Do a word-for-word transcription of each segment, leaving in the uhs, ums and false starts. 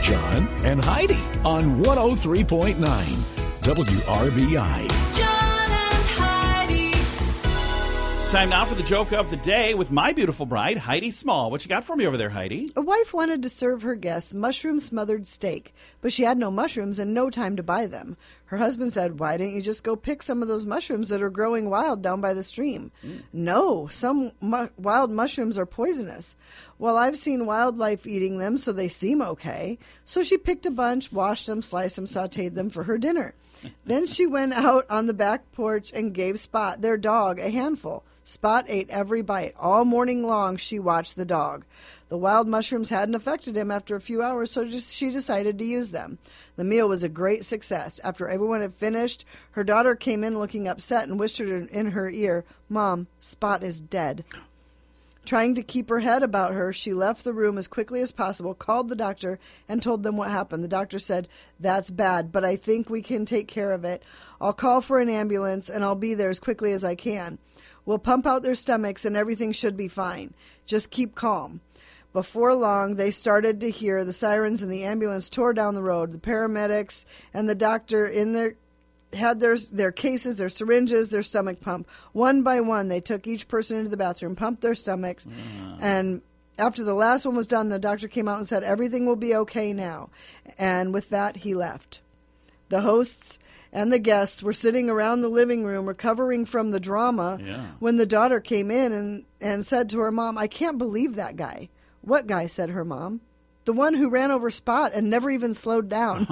John and Heidi on one oh three point nine W R B I. John and Heidi. Time now for the joke of the day with my beautiful bride, Heidi Small. What you got for me over there, Heidi? A wife wanted to serve her guests mushroom-smothered steak, but she had no mushrooms and no time to buy them. Her husband said, "Why didn't you just go pick some of those mushrooms that are growing wild down by the stream?" Mm. "No, some mu- wild mushrooms are poisonous." "Well, I've seen wildlife eating them, so they seem okay." So she picked a bunch, washed them, sliced them, sautéed them for her dinner. Then she went out on the back porch and gave Spot, their dog, a handful. Spot ate every bite. All morning long, she watched the dog. The wild mushrooms hadn't affected him after a few hours, so just, she decided to use them. The meal was a great success. After everyone had finished, her daughter came in looking upset and whispered in her ear, "Mom, Spot is dead." Trying to keep her head about her, she left the room as quickly as possible, called the doctor, and told them what happened. The doctor said, "That's bad, but I think we can take care of it. I'll call for an ambulance, and I'll be there as quickly as I can. We'll pump out their stomachs, and everything should be fine. Just keep calm." Before long, they started to hear the sirens, and the ambulance tore down the road. The paramedics and the doctor in their had their their cases, their syringes, their stomach pump. One by one, they took each person into the bathroom, pumped their stomachs, mm. and after the last one was done, the doctor came out and said, "Everything will be okay now." And with that, he left. The hosts and the guests were sitting around the living room recovering from the drama yeah. when the daughter came in and, and said to her mom, "I can't believe that guy." "What guy?" said her mom. "The one who ran over Spot and never even slowed down."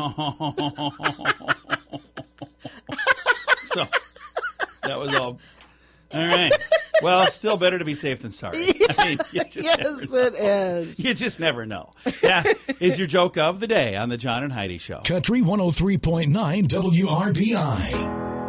So, that was all. All right. Well, it's still better to be safe than sorry. I mean, you just Yes, it is. You just never know. That is your joke of the day on the John and Heidi Show. Country one oh three point nine W R B I.